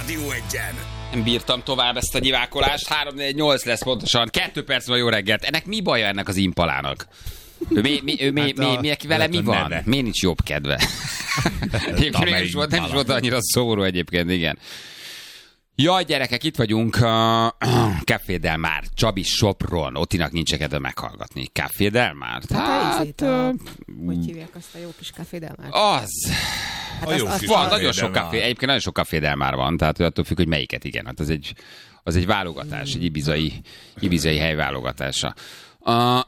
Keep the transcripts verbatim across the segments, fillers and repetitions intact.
Rádió Egyen. Nem bírtam tovább ezt a nyivákolást. három négy nyolc lesz pontosan. Kettő perc van, jó reggelt. Ennek mi baja ennek az impalának? Ő mi, mi, ő mi, hát mi, mi, mi, vele mi van? Neve. Miért nincs jobb kedve? nem, is volt, nem is volt annyira szóró egyébként, igen. Jaj, gyerekek, itt vagyunk a Café Del Mar, Csabi Sopron. Ottinak nincs kedve meghallgatni. Café Del Mar? Hát, hát a, hogy hívják azt a jó kis Café Del Mar? Az. Hát az, az, az van, nagyon sok kafé, egyébként nagyon sok Café Del Mar van, tehát attól függ, hogy melyiket, igen. Hát az egy, az egy válogatás, egy ibizai, ibizai hely válogatása. Uh,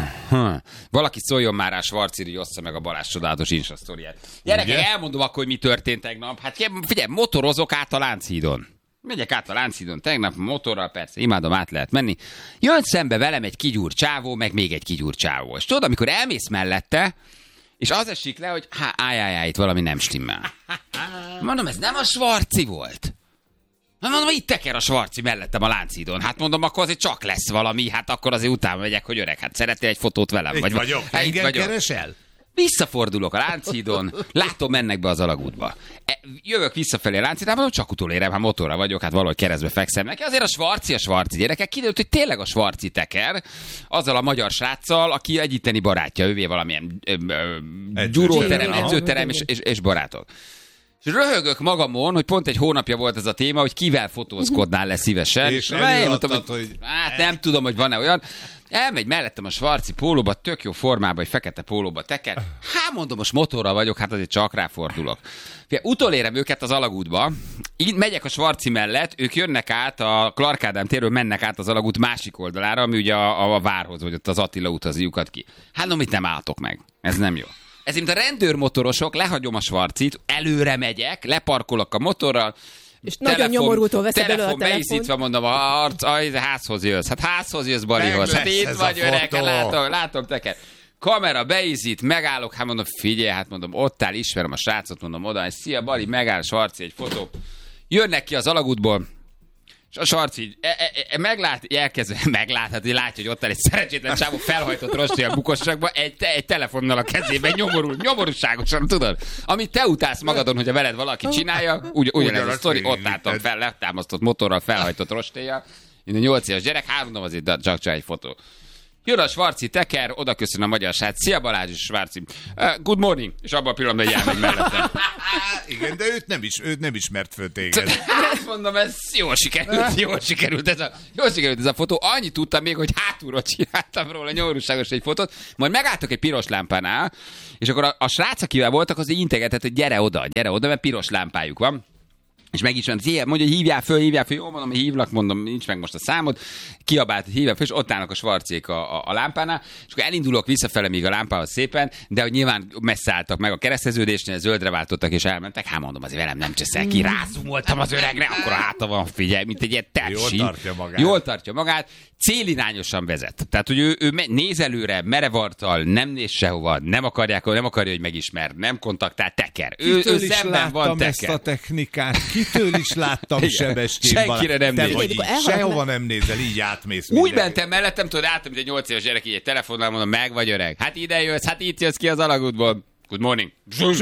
valaki szóljon már rá, Svarciri, ossza meg a Balázs csodálatos Insta sztoriát. Gyerekek, elmondom akkor, hogy mi történt tegnap. Hát figyelj, motorozok át a Lánchídon. Megyek át a Lánchídon tegnap, motorral persze, imádom, át lehet menni. Jön szembe velem egy kigyúr csávó, meg még egy kigyúr csávó. És tudod, amikor elmész mellette, és az esik le, hogy há, ájjájjáj, itt valami nem stimmel. Mondom, ez nem a Svarci volt? Mondom, itt teker a Svarci mellettem a Lánchídon. Hát mondom, akkor azért csak lesz valami, hát akkor azért utána megyek, hogy öreg, hát szeretnél egy fotót velem? Itt vagy vagyok, hát, engem vagyok. keresel? Visszafordulok a Lánchídon, látom, mennek be az alagútba. E, jövök visszafelé a Lánchídon, mondom, csak utolérem, hát motorra vagyok, hát valahogy keresztbe fekszem neki. Azért a Svarci, a Svarci gyerekek, kiderült, hogy tényleg a Svarci teker, azzal a magyar sráccal, aki egy itteni barátja, ővé valamilyen gyúróterem, edzőterem és, és, és barátok. És röhögök magamon, hogy pont egy hónapja volt ez a téma, hogy kivel fotózkodnál le szívesen. És mondtam, hogy, hogy hát nem tudom, hogy van-e olyan. Elmegy mellettem a Svarci pólóba, tök jó formában, egy fekete pólóba teker. Hát mondom, most motorral vagyok, hát azért csak ráfordulok. Utolérem őket az alagútba, így megyek a Svarci mellett, ők jönnek át, a Clark Ádám térről mennek át az alagút másik oldalára, ami ugye a, a, a várhoz, vagy ott az Attila utazi lyukat ki. Hát no, mit nem álltok meg? Ez nem jó. Ez mint a rendőrmotorosok, lehagyom a Svarcit, előre megyek, leparkolok a motorral, és telefon, nagyon nyomorultól veszed elő a telefon. Beizítva mondom, a arc, a házhoz jössz. Hát házhoz jössz, Balihoz. Hát itt vagy öreg, látom, látom teker. Kamera beizít, megállok, hát mondom, figyelj, hát mondom, ott áll, ismerem a srácot, mondom oda, és szia Bali, megáll Svarci, egy fotó. Jönnek ki az alagútból, és a Sarci így e, e, e, meglát, elkezd, meglát, hát látja, hogy ott áll egy szerencsétlen csávó felhajtott rosti a bukosságba, egy, egy telefonnal a kezében, nyomorul, nyomorúságosan, tudod? Amit te utálsz magadon, hogyha veled valaki csinálja, ugy, ugyanez a sztori, ott álltam fel, letámasztott motorral, felhajtott rostéja, én a nyolc éves gyerek, háromdom azért csak, csak egy fotó. Jön a Svarci teker, oda köszön a magyar srác. Szia Balázs és Svarci. Uh, good morning. És abban a pillanatban elmegy mellettem. Igen, de őt nem, is, őt nem ismert föl téged. Hát mondom, ez jól sikerült, jól sikerült ez a, jól sikerült ez a fotó. Annyit tudtam még, hogy hátulról csináltam róla nyomorúságos egy fotót, majd megálltok egy piros lámpánál, és akkor a, a srác, akivel voltak, az így integetett, hogy gyere oda, gyere oda, mert piros lámpájuk van. És meg is mondja, hogy hívjál föl, hívjál föl, jó, mondom, hogy hívlak, mondom, nincs meg most a számod, kiabált, hívjál föl, és ott állnak a Svarcék a, a, a lámpánál, és akkor elindulok visszafele még a lámpához szépen, de hogy nyilván messze álltak meg a kereszteződésnél, zöldre váltottak és elmentek, hát mondom, azért velem nem cseszel ki, rázumoltam az öregre, akkor a háta van, figyelj, mint egy ilyen tepsi. Jól tartja magát. Jól tartja magát, célirányosan vezet. Tehát, hogy ő, ő néz előre, merevartal, nem néz sehova, nem akarják, nem akarja, hogy megismer, nem kontaktál, teker. Ő, ő szemben van teker. Ezt a technikát. Kitől is láttam Sebestyén Balázs. Senkire nem néz. Vagy így, sehova nem nézel, így átmész. Úgy mindenki. Mentem mellettem, tudod, álltam, mint egy nyolc éves gyerek, így egy telefonnal mondom, meg vagy öreg. Hát ide jössz, hát itt jössz ki az alagútból. Good morning.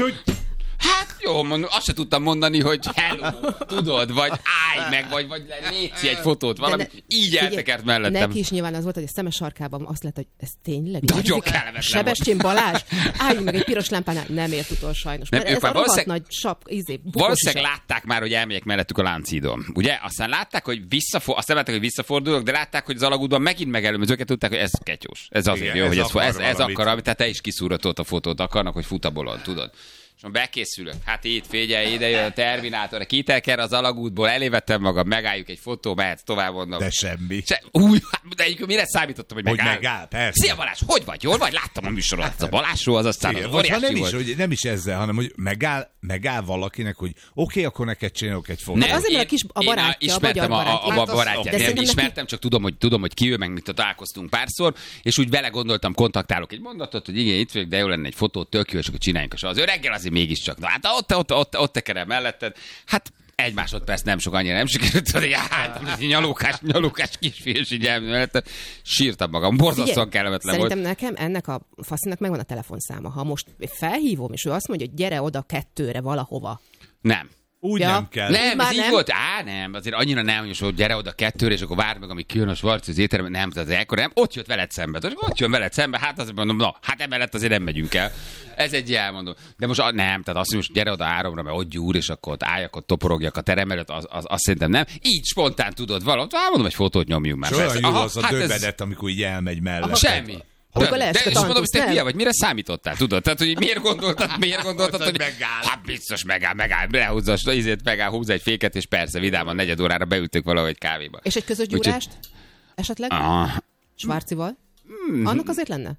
Hát jó, mondom, azt se tudtam mondani, hogy hello, tudod, vagy állj meg, vagy, vagy létszi egy fotót, valami. Ne, így eltekert mellettem. Neki is nyilván az volt, hogy a szeme sarkában azt lett, hogy ez tényleg. Nagyon kellemetlen. Sebestyén Balázs, álljunk meg egy piros lámpánál. Nem ért utol sajnos. Nem, mert ez a rohadt nagy sap, izé, valószínűleg látták már, hogy elmegyek mellettük a Lánchídon. Ugye? Aztán látták, hogy visszafor, azt nem látták, hogy visszafordulok, de látták, hogy az alagútban megint megelőm az őket, tudták, hogy ez ketyós. Ez azért igen, jó, ez hogy akar ez, ez, ez akar, amit tehát te is kiszúrod a fotót, akarnak, hogy futabolon, tudod. És most bekészülök. Hát itt, figyelj, ide jön a Terminátor, kiteker az alagútból, elévettem magam, megálljuk egy fotó, mehetsz tovább, mondom. De semmi. Se, új, de egyébként mire számítottam, hogy, hogy megáll? megáll? Persze. Szia Balázs, hogy vagy? Jól vagy? Láttam a műsorot. Hát, a Balázsról az aztán igen, az óriási nem volt. Is, hogy nem is ezzel, hanem hogy megáll, megáll valakinek, hogy oké, okay, akkor neked csinálok egy fotót. Nem, azért, mert a kis a barátja, én ismertem a, a, a, a barátját. Hát nem ismertem, neki... csak tudom, hogy, tudom, hogy ki ő, meg mit találkoztunk párszor, és úgy vele gondoltam, kontaktálok egy mondatot, hogy igen, itt vagyok, de jó lenne egy fotót, tök jó, és akkor csináljunk. Az öreggel azért mégiscsak. Na hát ott, ott, ott, ott tekerem melletted. Hát egy másodperc nem sok, annyira nem sikerült, hogy hát, nyalókás, nyalókás kisfiú, és így elmélettem. Sírtam magam, borzasztóan kellemetlen volt. Szerintem nekem ennek a faszinak megvan a telefonszáma. Ha most felhívom, és ő azt mondja, hogy gyere oda kettőre valahova. Nem. Úgy ja. nem kell. Nem, ez így nem. volt. Á, nem, azért annyira nem, hogy most gyere oda kettőre, és akkor várd meg, amíg kijön a Svarci az étteremben. Nem, az ekkor nem. Ott jött veled szembe. Ott jön veled szembe, hát azért mondom, na, hát emellett azért nem megyünk el. Ez egy elmondom. De most nem, tehát azt mondom, most gyere oda háromra, mert ott gyúr, és akkor ott álljak, ott toporogjak a terem előtt, az, az, azt szerintem nem. Így spontán tudod valamit. Hát mondom, egy fotót nyomjunk már. Olyan jó az a hát döbedet, ez... amikor így elmegy mellett. Semmi. De, de, de és mondom, hogy te hülye vagy, mire számítottál, tudod? Tehát, hogy miért gondoltad, miért gondoltad, hogy megáll. Hát biztos megáll, megáll, lehúzza, ízét megáll, húzza egy féket, és persze vidáman negyed órára beültük valahogy kávéba. És egy közös gyúrást? Úgy, esetleg? Ah. Svarcival? Mm. Annak azért lenne?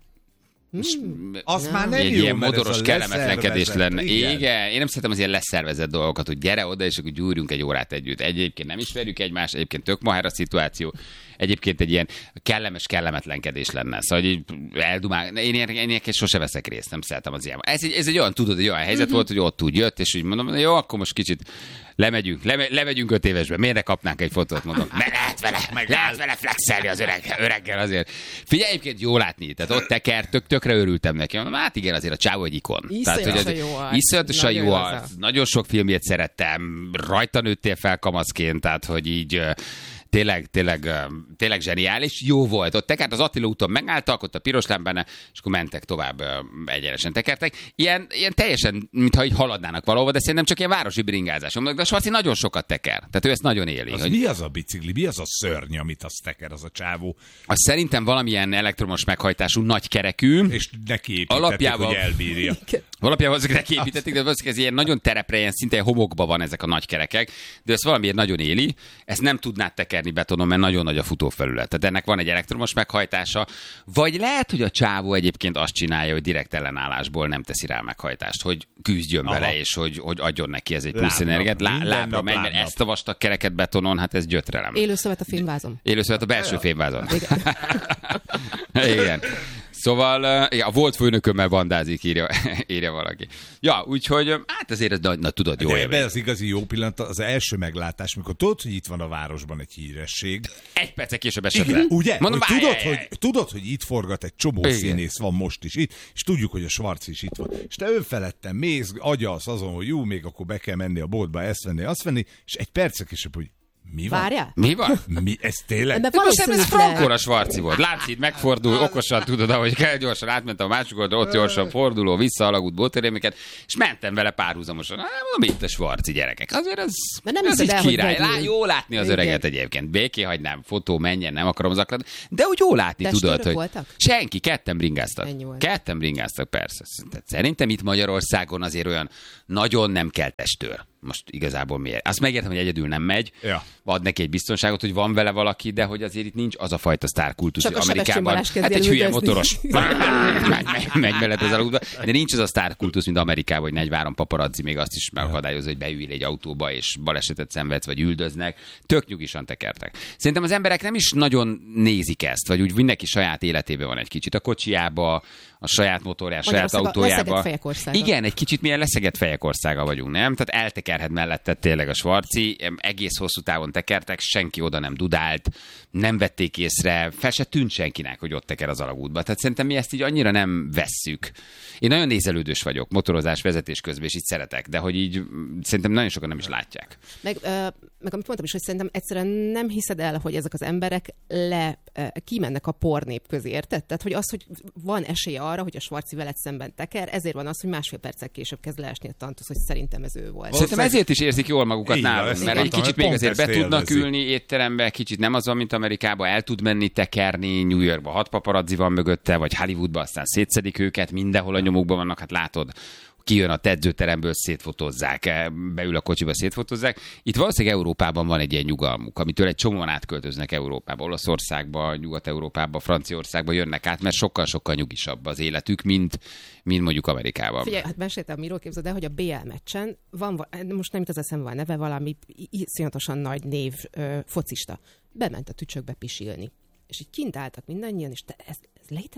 Hmm. Az no. már nem egy jó, ilyen motoros kellemetlenkedés lenne. Igen. Igen, én nem szeretem az ilyen leszervezett dolgokat, hogy gyere oda, és akkor gyúrjunk egy órát együtt. Egyébként nem ismerjük egymást, egyébként tök mahár a szituáció. Egyébként egy ilyen kellemes kellemetlenkedés lenne. Szóval így eldumál. Én ilyeneket sose veszek részt, nem szeretem az ilyen. Ez egy, ez egy olyan, tudod, egy olyan helyzet mm-hmm. volt, hogy ott úgy jött, és úgy mondom, jó, akkor most kicsit lemegyünk, leme, lemegyünk öt évesbe. Miért ne kapnánk egy fotót, mondom. Mert lehet vele, meg lehet vele flexelni az öreg, öreggel azért. Figyelj, egyébként jó látni, tehát ott teker, tök, tökre örültem neki. Mondom, hát igen, azért a csávó egy ikon. Iszonyatosan jó. Iszonyatosan jó. Nagyon sok filmjét szerettem, rajta nőttél fel kamaszként, tehát hogy így... Tényleg, tényleg, tényleg zseniális. Jó volt. Ott tekert, az Attila úton megálltak, ott a piros lámpánál, és akkor mentek tovább, egyenesen tekertek. Ilyen, ilyen teljesen, mintha így haladnának valahova, de szerintem csak ilyen városi bringázás. De a Svarci nagyon sokat teker. Tehát ő ezt nagyon éli. Az hogy... Mi az a bicikli? Mi az a szörny, amit az teker, az a csávó? Az szerintem valamilyen elektromos meghajtású nagy kerekű. És neki építették, alapjában... hogy elbírja. Alapjában azok neki építették, de ez ilyen nagyon terepre, ilyen szinte homokban van ezek a nagy kerekek, de ezt valamiért nagyon éli. Ezt nem tudnád tekerni betonon, mert nagyon nagy a futófelület. Tehát ennek van egy elektromos meghajtása, vagy lehet, hogy a csávó egyébként azt csinálja, hogy direkt ellenállásból nem teszi rá meghajtást, hogy küzdjön Aha. vele, és hogy, hogy adjon neki ez egy plusz energiát. Lá, lábra megy, mert ezt a vastag kereket betonon, hát ez gyötrelem. Élőszövet a fémvázon. Élőszövet a belső fémvázon. Igen. Igen. Szóval uh, a volt főnökömmel bandázik, írja, írja valaki. Ja, úgyhogy hát azért ez, na, na tudod, jó élmény. De az igazi jó pillanat, az első meglátás, mikor tudod, hogy itt van a városban egy híresség. Egy percet később esetleg. Ugye? Mondom, hogy tudod, hogy, tudod, hogy itt forgat egy csomó Igen. színész van most is itt, és tudjuk, hogy a Svarci is itt van. És te önfeledten mész, agyalsz azon, hogy jó, még akkor be kell menni a boltba, ezt venni, azt venni, és egy percet később, hogy mi van? Várjál? Mi van? Mi? Ez tényleg? De most ez frankor a Svarci volt. Látszik, megfordul, okosan tudod, ahogy kell, gyorsan átmentem a másik oldalra, ott gyorsan forduló, vissza alagút bóterémeket, és mentem vele párhuzamosan. Hát mondom, itt a Svarci gyerekek. Azért ez, nem ez így király. Lá, jó látni az öreget egyébként. Béké hagynám, fotó menjen, nem akarom zaklatni. De úgy jó látni, de tudod, hogy voltak? Senki, ketten bringáztak. Ketten bringáztak, persze. Szerintem itt Magyarországon azért olyan nagyon nem kell testőr. Most igazából miért? Azt megértem, hogy egyedül nem megy, ja. Ad neki egy biztonságot, hogy van vele valaki, de hogy azért itt nincs az a fajta sztárkultusz Amerikában. Hát egy hülye motoros megy mellett az aludba, de nincs az a sztárkultusz, mint Amerikában, hogy negyváron paparazzi még azt is megakadályozza, hogy beül egy autóba és balesetet szenvedsz, vagy üldöznek. Tök nyugisan tekertek. Szerintem az emberek nem is nagyon nézik ezt, vagy úgy mindenki saját életében van egy kicsit. A kocsiába, a saját motorján, saját autójába. Igen, egy kicsit milyen leszegett fejek országa vagyunk, nem? Tehát eltekerhet mellette tényleg a Svarci, egész hosszú távon tekertek, senki oda nem dudált, nem vették észre, fel se tűnt senkinek, hogy ott teker az alagútba. Tehát szerintem mi ezt így annyira nem vesszük. Én nagyon nézelődős vagyok, motorozás, vezetés közben, és így szeretek, de hogy így szerintem nagyon sokan nem is látják. Meg, uh, meg amit mondtam is, hogy szerintem egyszerűen nem hiszed el, hogy ezek az emberek le uh, kimennek a pornép közé, érted? Tehát, hogy az, hogy van esélye arra, hogy a Svarci veled szemben teker, ezért van az, hogy másfél perccel később kezd leesni a tantusz, hogy szerintem ez ő volt. Szerintem ezért is érzik jól magukat nálunk, mert egy kicsit még azért be tudnak ülni étterembe, kicsit nem az van, mint Amerikában, el tud menni tekerni, New Yorkba hat paparazzi van mögötte, vagy Hollywoodba aztán szétszedik őket, mindenhol a nyomukban vannak, hát látod, kijön a edzőteremből, szétfotózzák, beül a kocsiba, szétfotózzák. Itt valószínűleg Európában van egy ilyen nyugalmuk, amitől egy csomóan átköltöznek Európába, Olaszországba, Nyugat-Európába, Franciaországba jönnek át, mert sokkal-sokkal nyugisabb az életük, mint, mint mondjuk Amerikában. Figyelj, hát meséltem, miről képzeld el, hogy a bé el meccsen van, most nem jut az eszembe van neve, valami iszonyatosan nagy név ö, focista. Bement a tücsökbe pisilni. És így kint álltak mindannyian, és te, ez, ez létezik?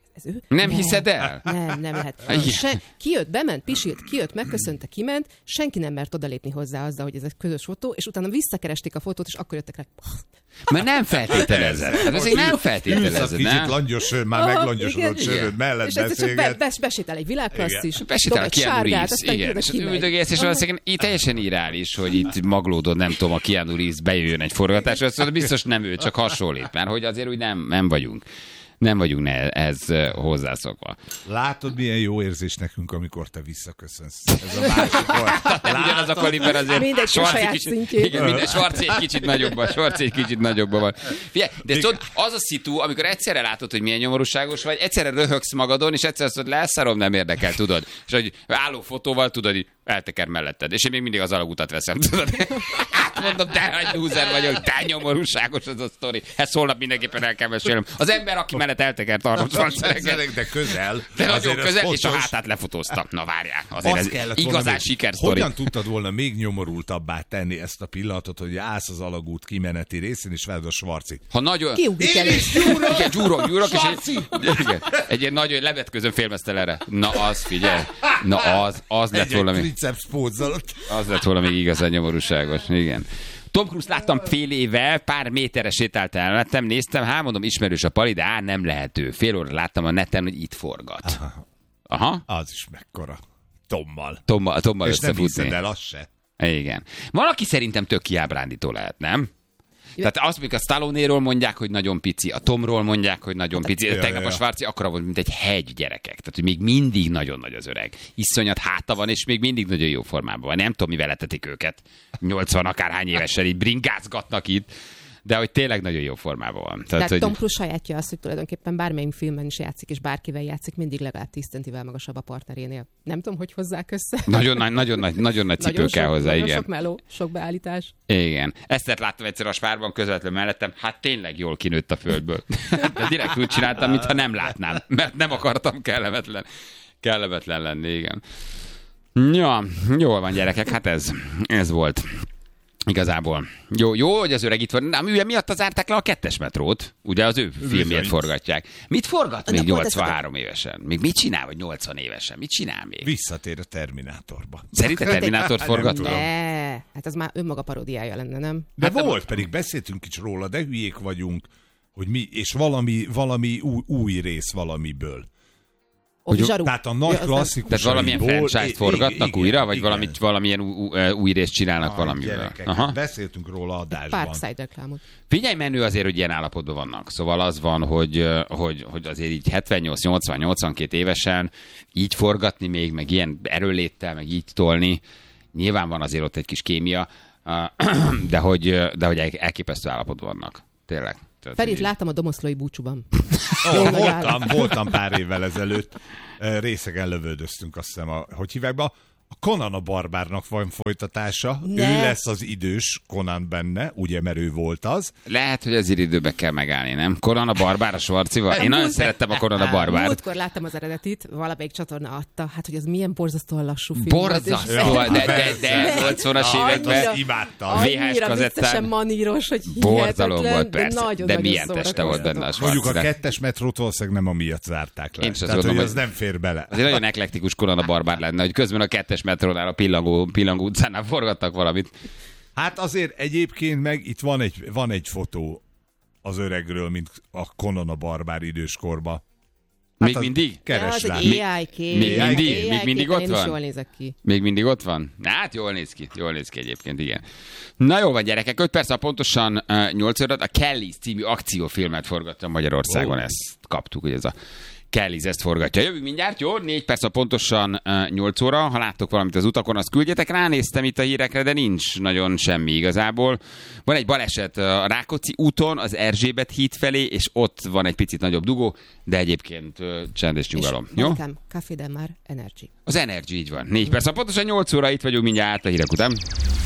Ez ő? Nem, nem hiszed el? Nem, nem lehet. Se, kijött, bement, pisilt, kijött, megköszönte, kiment, senki nem mert odalépni hozzá azzal, hogy ez egy közös fotó, és utána visszakeresték a fotót, és akkor jöttek rá. Mert nem feltételezed. Hát azért nem feltételezed, nem? Kicsit langyos sör, már meglangyosodott söröd mellett és beszélget. Be, besétál egy világklasszis, besétál a Keanu Reeves, igen, és üldögélsz, és valószínűleg így teljesen irális, hogy itt maglódod, nem tudom, a Keanu Reeves bejöjjön egy forgatásra, azt biztos nem ő, csak hasonlít, mert hogy azért úgy nem, nem vagyunk. Nem vagyunk ne, ez hozzászokva. Látod, milyen jó érzés nekünk, amikor te visszaköszönsz. Ez a másik volt. Ugyanaz a kaliber azért. Mindegy Svarci kicsit, igen, minden, Svarci egy kicsit nagyobban, Svarci egy kicsit nagyobban van. Figyelj, de tudod, az a szitu, amikor egyszerre látod, hogy milyen nyomorúságos vagy, egyszerre röhögsz magadon, és egyszerre azt mondod, leszarom, nem érdekel, tudod. És hogy álló fotóval, tudod, hogy elteker melletted. És én még mindig az alagutat veszem, tudod. Hát mondom, de nagy lúzer vagyok, de nyomorúságos az a sztori. Ezt holnap mindenképpen el kell mesélnem. Az ember, aki mellett eltekert Arnold Schwarzenegger. De közel. De nagyon közel, és a hátát lefotóztam. Na várjál, azért ez igazán sikersztori. Hogyan tudtad volna még nyomorultabbá tenni ezt a pillanatot, hogy állsz az alagút kimeneti részén, és veled a Schwarzi? Ha nagyon... Kiugrik el is. Igen, gyúrok, gyúrok, és egy, igen, egy ilyen nagyon levetközön félmeztelere. Na az, figyelj. Na az, az lett volna még... Az lett volna még igazán nyomorúságos. Igen. Tom Cruise láttam fél éve, pár méterre sétált ellettem, néztem, hát mondom, ismerős a pali, de á, nem lehető. Fél óra láttam a neten, hogy itt forgat. Aha. Aha. Az is mekkora. Tommal. Tommal, tommal és nem összefutni. hiszed el, az se. Igen. Valaki szerintem tök kiábrándító lehet, nem? Tehát azt mondjuk a Stallone-ról mondják, hogy nagyon pici, a Tomról mondják, hogy nagyon pici. Ja, Tegnap ja, a Schwarzi akkora volt, mint egy hegy gyerekek. Tehát, hogy még mindig nagyon nagy az öreg. Iszonyat háta van, és még mindig nagyon jó formában van. Nem tudom, mivel etetik őket. nyolcvan akárhány évesen így bringázgatnak itt. De hogy tényleg nagyon jó formában van. Tehát, Tehát hogy... Tom Cruise sajátja azt, hogy tulajdonképpen bármelyik filmben is játszik, és bárkivel játszik, mindig legalább tíz centivel magasabb a partnerénél. Nem tudom, hogy hozzák össze. Nagyon nagy, nagyon nagy, nagyon nagy cipő nagyon kell sok, hozzá, nagyon igen. sok meló, sok beállítás. Igen. Ezt láttam egyszer a Spárban közvetlenül mellettem, hát tényleg jól kinőtt a földből. De direkt úgy csináltam, mintha nem látnám, mert nem akartam kellemetlen, kellemetlen lenni, igen. Ja, jól van, gyerekek, hát ez, ez volt. Igazából. Jó, jó, hogy az öreg itt van. Nem, ugye miatt zárták le a kettes metrót. Ugye az ő filmjét forgatják. Mit forgat még nyolcvanhárom évesen? Még mit csinál, vagy nyolcvan évesen? Mit csinál még? Visszatér a Terminátorba. Szerinted Terminátort forgatna? Ne, hát az már önmaga paródiája lenne, nem? De Hát volt, pedig beszéltünk is róla, de hülyék vagyunk, hogy mi, és valami, valami új, új rész valamiből. Hogy, tehát a nagy klasszikus. Tehát valamilyen franchise-t forgatnak igen, újra, vagy igen. Valamit, valamilyen új, új részt csinálnak ah, valamivel? Aha. Beszéltünk róla adásban. Parkside reklámot. Figyelj, menő azért, hogy ilyen állapotban vannak. Szóval az van, hogy, hogy, hogy azért így hetvennyolc nyolcvan nyolcvankét évesen így forgatni még, meg ilyen erőléttel, meg így tolni. Nyilván van azért ott egy kis kémia, de hogy, de hogy elképesztő állapotban vannak. Tényleg. Ferit láttam a domoszlói búcsúban. Oh, voltam, voltam pár évvel ezelőtt. Részegen lövöldöztünk, azt hiszem, a, hogy hívják be, a Conan a barbárnak van folytatása. Ne. Ő lesz az idős Conan benne, ugye, mert ő volt az. Lehet, hogy az időbe kell megállni, nem? Conan a barbár a Schwarzival? Én nagyon szerettem a Conan a barbár. Múltkor láttam az eredetit, valamelyik csatorna adta, hát hogy az milyen borzasztóan lassú film. Borzasztó, de, de, de nyolcvanas években imádtam. vé há es kazettán. maníros, hogy borzalom volt, persze. De, nagyon, de milyen teste volt benne a Schwarzi. Mondjuk a kettes metrót valószínűleg nem amiatt zárták le. Én Tehát, gondolom, hogy az nem fér bele. Az egy nagyon eklektikus Conan a barbár lenne, hogy közben a kettes metrónál, a pillangó, pillangó utcánál forgattak valamit. Hát azért egyébként meg itt van egy, van egy fotó az öregről, mint a Conan a barbár időskorba. Hát még mindig? Keres rá. Még, még mindig? Még mindig ott van? Jól nézek ki. Még mindig ott van? Hát jól néz ki. Jól néz ki egyébként, igen. Na jó van, gyerekek, öt perc, pontosan uh, nyolc óra, a Kelly's című akciófilmet forgatta Magyarországon. Oh. Ezt kaptuk, hogy ez a Kelly's ezt forgatja. Jövünk mindjárt, jó? négy perc, pontosan uh, nyolc óra. Ha láttok valamit az utakon, azt küldjetek. Ránéztem itt a hírekre, de nincs nagyon semmi igazából. Van egy baleset a Rákóczi úton, az Erzsébet híd felé, és ott van egy picit nagyobb dugó, de egyébként uh, csendes nyugalom. És jó? Café Del Mar Energy. Az Energy, így van. négy perc, pontosan nyolc óra, itt vagyunk mindjárt a hírek után.